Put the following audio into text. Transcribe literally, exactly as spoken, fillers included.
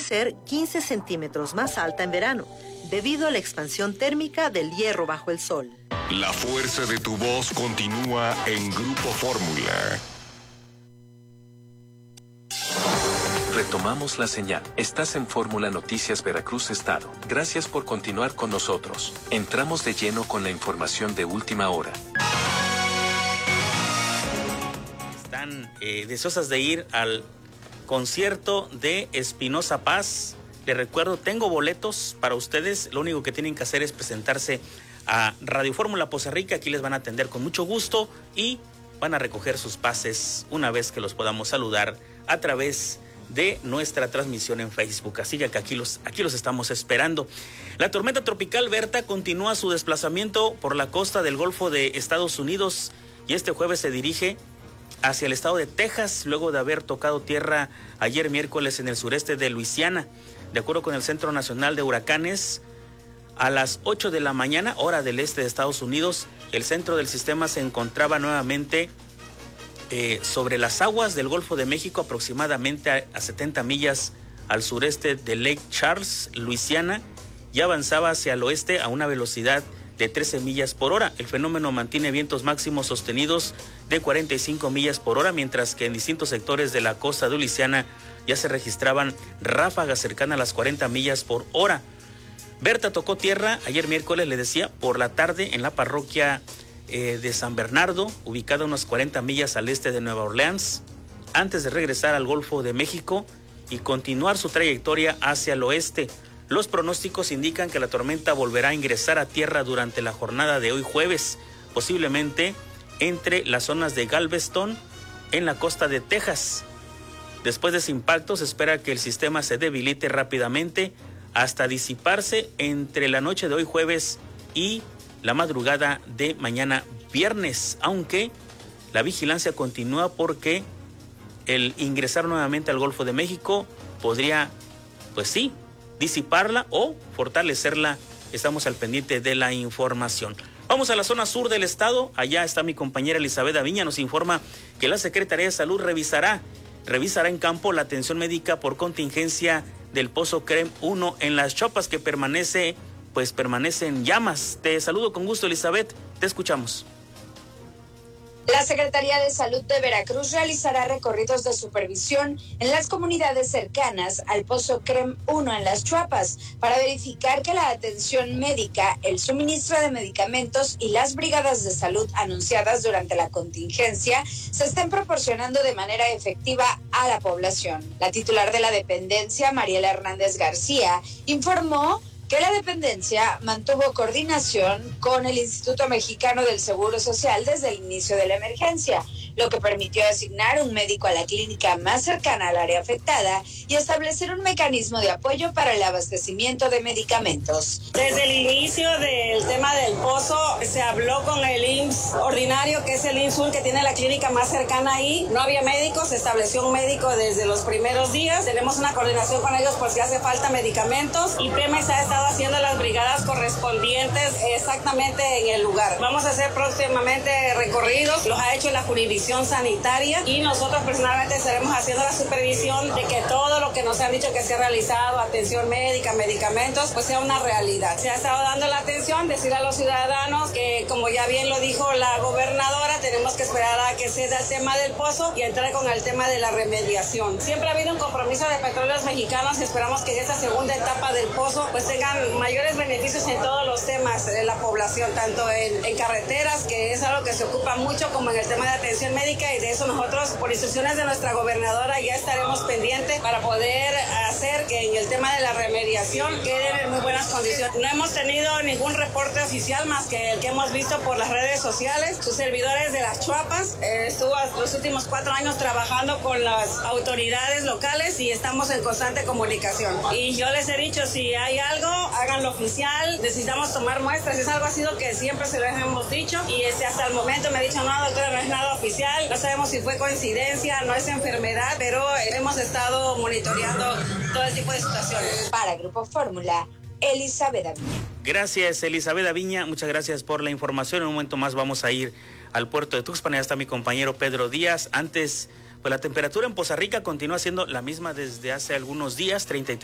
ser quince centímetros más alta en verano, debido a la expansión térmica del hierro bajo el sol. La fuerza de tu voz continúa en Grupo Fórmula. Retomamos la señal. Estás en Fórmula Noticias Veracruz Estado. Gracias por continuar con nosotros. Entramos de lleno con la información de última hora. Están eh, deseosas de ir al concierto de Espinoza Paz. Les recuerdo, tengo boletos para ustedes. Lo único que tienen que hacer es presentarse a Radio Fórmula Poza Rica. Aquí les van a atender con mucho gusto y van a recoger sus pases una vez que los podamos saludar a través de nuestra transmisión en Facebook. Así que aquí los, aquí los estamos esperando. La tormenta tropical Berta continúa su desplazamiento por la costa del Golfo de Estados Unidos y este jueves se dirige hacia el estado de Texas, luego de haber tocado tierra ayer miércoles en el sureste de Luisiana. De acuerdo con el Centro Nacional de Huracanes, a las ocho de la mañana, hora del este de Estados Unidos, el centro del sistema se encontraba nuevamente eh, sobre las aguas del Golfo de México, aproximadamente a, a setenta millas al sureste de Lake Charles, Luisiana, y avanzaba hacia el oeste a una velocidad de trece millas por hora. El fenómeno mantiene vientos máximos sostenidos de cuarenta y cinco millas por hora, mientras que en distintos sectores de la costa de Luisiana ya se registraban ráfagas cercanas a las cuarenta millas por hora. Berta tocó tierra ayer miércoles, le decía, por la tarde en la parroquia eh, de San Bernardo, ubicada a unas cuarenta millas al este de Nueva Orleans, antes de regresar al Golfo de México y continuar su trayectoria hacia el oeste. Los pronósticos indican que la tormenta volverá a ingresar a tierra durante la jornada de hoy jueves, posiblemente entre las zonas de Galveston en la costa de Texas. Después de ese impacto se espera que el sistema se debilite rápidamente hasta disiparse entre la noche de hoy jueves y la madrugada de mañana viernes, aunque la vigilancia continúa porque el ingresar nuevamente al Golfo de México podría, pues sí, disiparla o fortalecerla. Estamos al pendiente de la información. Vamos a la zona sur del estado. Allá está mi compañera Elizabeth Aviña. Nos informa que la Secretaría de Salud revisará, revisará en campo la atención médica por contingencia del Pozo Crem uno en Las Chopas, que permanece, pues permanece en llamas. Te saludo con gusto, Elizabeth. Te escuchamos. La Secretaría de Salud de Veracruz realizará recorridos de supervisión en las comunidades cercanas al Pozo Crem uno en Las Chuapas para verificar que la atención médica, el suministro de medicamentos y las brigadas de salud anunciadas durante la contingencia se estén proporcionando de manera efectiva a la población. La titular de la dependencia, Mariela Hernández García, informó que la dependencia mantuvo coordinación con el Instituto Mexicano del Seguro Social desde el inicio de la emergencia, lo que permitió asignar un médico a la clínica más cercana al área afectada y establecer un mecanismo de apoyo para el abastecimiento de medicamentos. Desde el inicio del tema del pozo se habló con el I M S S ordinario, que es el I M S S que tiene la clínica más cercana ahí. No había médicos, se estableció un médico desde los primeros días. Tenemos una coordinación con ellos por si hace falta medicamentos y Pemex ha estado haciendo las brigadas correspondientes exactamente en el lugar. Vamos a hacer próximamente recorridos, los ha hecho la jurisdicción sanitaria y nosotros personalmente estaremos haciendo la supervisión de que todo lo que nos han dicho que se ha realizado, atención médica, medicamentos, pues sea una realidad. Se ha estado dando la atención, decir a los ciudadanos que, como ya bien lo dijo la gobernadora, tenemos que esperar a que se dé el tema del pozo y entrar con el tema de la remediación. Siempre ha habido un compromiso de Petróleos Mexicanos y esperamos que en esta segunda etapa del pozo pues tengan mayores beneficios en todos los temas de la población, tanto en, en carreteras, que es algo que se ocupa mucho, como en el tema de atención médica, y de eso nosotros, por instrucciones de nuestra gobernadora, ya estaremos pendientes para poder hacer que en el tema de la remediación queden en muy buenas condiciones. No hemos tenido ningún reporte oficial más que el que hemos visto por las redes sociales. Sus servidores de Las Chuapas eh, estuvo los últimos cuatro años trabajando con las autoridades locales y estamos en constante comunicación. Y yo les he dicho, si hay algo, háganlo oficial, necesitamos tomar muestras. Es algo así lo que siempre se lo hemos dicho y este, hasta el momento me ha dicho, no, doctora, no es nada oficial. No sabemos si fue coincidencia, no es enfermedad, pero hemos estado monitoreando todo el tipo de situaciones. Para Grupo Fórmula, Elizabeth Aviña. Gracias, Elizabeth Aviña. Muchas gracias por la información. En un momento más vamos a ir al puerto de Tuxpan. Ya está mi compañero Pedro Díaz. Antes, pues la temperatura en Poza Rica continúa siendo la misma desde hace algunos días, treinta y tres